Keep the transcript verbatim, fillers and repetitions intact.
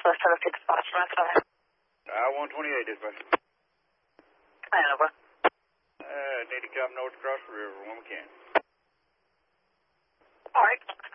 Southwest seven six spots from outside. I one twenty-eight, dispatch. Hi, over. Uh, need to come north across the river when we can. All right.